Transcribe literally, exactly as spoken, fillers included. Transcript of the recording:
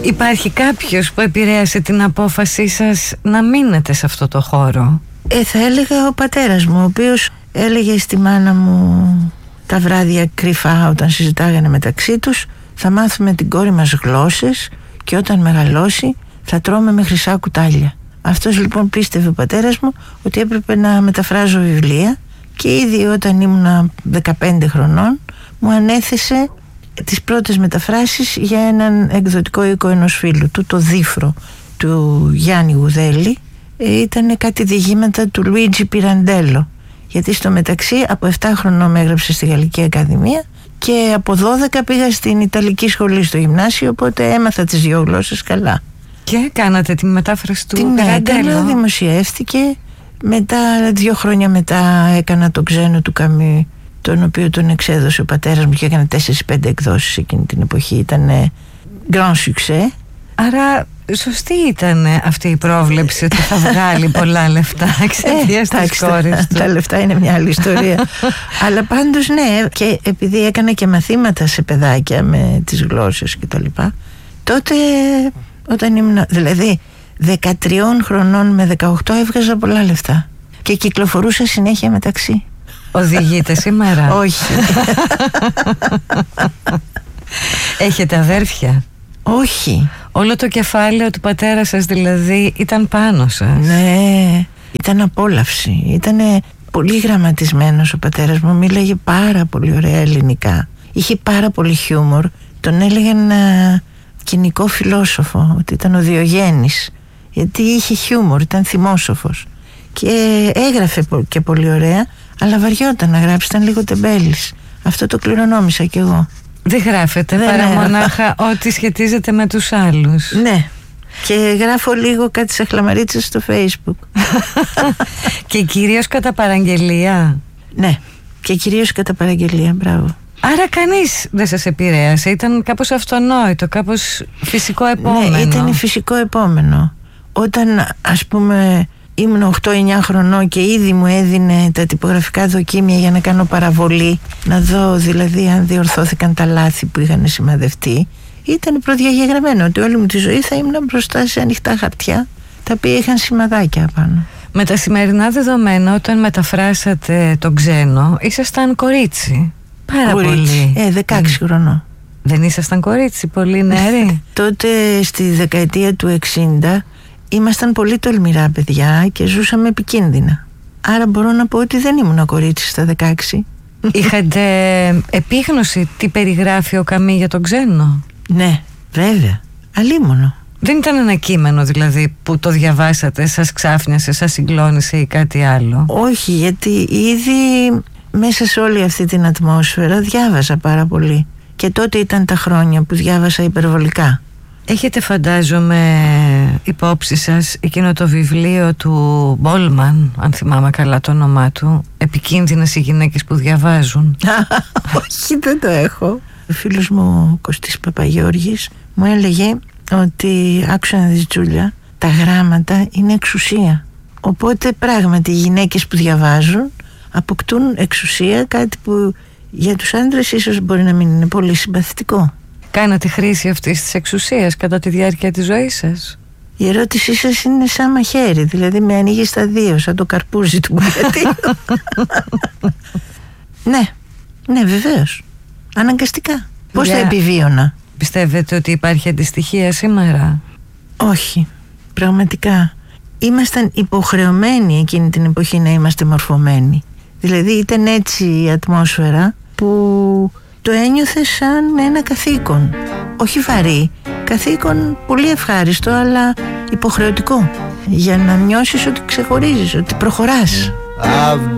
Υπάρχει κάποιος που επηρέασε την απόφασή σας να μείνετε σε αυτό το χώρο? Ε, θα έλεγα ο πατέρας μου, ο οποίος έλεγε στη μάνα μου τα βράδια κρυφά όταν συζητάγανε μεταξύ τους: θα μάθουμε την κόρη μας γλώσσες και όταν μεγαλώσει θα τρώμε με χρυσά κουτάλια. Αυτός λοιπόν πίστευε, ο πατέρας μου, ότι έπρεπε να μεταφράζω βιβλία, και ήδη όταν ήμουν δεκαπέντε χρονών μου ανέθεσε τις πρώτες μεταφράσεις για έναν εκδοτικό οίκο ενός φίλου του, το Δίφρο του Γιάννη Γουδέλη. Ήταν κάτι διηγήματα του Λουίτζι Πιραντέλο, γιατί στο μεταξύ από επτά χρονών με έγραψε στη Γαλλική Ακαδημία και από δώδεκα πήγα στην Ιταλική σχολή στο γυμνάσιο, οπότε έμαθα τις δύο γλώσσες καλά. Και κάνατε τη μετάφραση του την Πιραντέλο? Έκανα, δημοσιεύτηκε. Μετά, δύο χρόνια μετά, έκανα το Ξένο του Καμί, τον οποίο τον εξέδωσε ο πατέρας μου και έκανε τέσσερις πέντε εκδόσεις εκείνη την εποχή. Ήταν grand succès. Άρα σωστή ήταν αυτή η πρόβλεψη ότι θα βγάλει πολλά λεφτά εξαιτίας ε, της κόρης του. Τα λεφτά είναι μια άλλη ιστορία. Αλλά πάντως ναι, και επειδή έκανα και μαθήματα σε παιδάκια με τις γλώσσες και τα λοιπά, τότε όταν ήμουν, δηλαδή δεκατριών χρονών με δεκαοκτώ, έβγαζα πολλά λεφτά και κυκλοφορούσα συνέχεια μεταξύ. Οδηγείτε σήμερα? Όχι. Έχετε αδέρφια? Όχι. Όλο το κεφάλαιο του πατέρα σας δηλαδή ήταν πάνω σας? Ναι, ήταν απόλαυση. Ήτανε πολύ γραμματισμένος ο πατέρας μου. Μίλαγε πάρα πολύ ωραία ελληνικά. Είχε πάρα πολύ χιούμορ. Τον έλεγαν α, κοινικό φιλόσοφο, ότι ήταν ο Διογέννης, γιατί είχε χιούμορ, ήταν θυμόσοφος και έγραφε και πολύ ωραία, αλλά βαριόταν να γράψει, ήταν λίγο τεμπέλης. Αυτό το κληρονόμησα κι εγώ. Δεν γράφετε δεν παρά έγραφα. Μονάχα ό,τι σχετίζεται με τους άλλους? Ναι, και γράφω λίγο κάτι σε χλαμαρίτσες στο Facebook. Και κυρίως κατά παραγγελία? Ναι, και κυρίως κατά παραγγελία, μπράβο. Άρα κανείς δεν σας επηρέασε? Ήταν κάπως αυτονόητο, κάπως φυσικό επόμενο? Ναι, ήταν φυσικό επόμενο. Όταν, ας πούμε, ήμουν οκτώ εννιά χρονών και ήδη μου έδινε τα τυπογραφικά δοκίμια για να κάνω παραβολή, να δω δηλαδή αν διορθώθηκαν τα λάθη που είχαν σημαδευτεί, ήταν προδιαγεγραμμένο ότι όλη μου τη ζωή θα ήμουν μπροστά σε ανοιχτά χαρτιά τα οποία είχαν σημαδάκια πάνω. Με τα σημερινά δεδομένα, όταν μεταφράσατε τον Ξένο, ήσασταν κορίτσι. Πάρα κορίτσι. Πολύ. Ε, δεκαέξι mm. χρονών. Δεν ήσασταν κορίτσι, πολύ νεαρή? Τότε στη δεκαετία του εξήντα ήμασταν πολύ τολμηρά παιδιά και ζούσαμε επικίνδυνα. Άρα μπορώ να πω ότι δεν ήμουν κορίτσι στα δεκαέξι. Είχατε επίγνωση τι περιγράφει ο Καμί για τον Ξένο? Ναι, βέβαια, αλίμονο. Δεν ήταν ένα κείμενο δηλαδή που το διαβάσατε, σας ξάφνιασε, σας συγκλώνησε ή κάτι άλλο? Όχι, γιατί ήδη μέσα σε όλη αυτή την ατμόσφαιρα διάβαζα πάρα πολύ. Και τότε ήταν τα χρόνια που διάβασα υπερβολικά. Έχετε, φαντάζομαι, υπόψη σας εκείνο το βιβλίο του Μπόλμαν, αν θυμάμαι καλά το όνομά του, «Επικίνδυνες οι γυναίκες που διαβάζουν»? Όχι, δεν το έχω. Ο φίλος μου, ο Κωστής Παπαγιώργης, μου έλεγε ότι, άκουσα να δεις Τζούλια, τα γράμματα είναι εξουσία. Οπότε πράγματι οι γυναίκες που διαβάζουν αποκτούν εξουσία, κάτι που για τους άντρες ίσως μπορεί να μην είναι πολύ συμπαθητικό. Κάνατε χρήση αυτής της εξουσίας κατά τη διάρκεια της ζωής σας? Η ερώτησή σας είναι σαν μαχαίρι, δηλαδή με ανοίγει στα δύο, σαν το καρπούζι του Μπουκατίνου. Ναι, ναι βεβαίως, αναγκαστικά. Πώς Για... θα επιβίωνα? Πιστεύετε ότι υπάρχει αντιστοιχία σήμερα? Όχι, πραγματικά. Ήμασταν υποχρεωμένοι εκείνη την εποχή να είμαστε μορφωμένοι. Δηλαδή ήταν έτσι η ατμόσφαιρα που το ένιωθε σαν ένα καθήκον. Όχι βαρύ, καθήκον πολύ ευχάριστο, αλλά υποχρεωτικό, για να νιώσεις ότι ξεχωρίζεις, ότι προχωράς. I've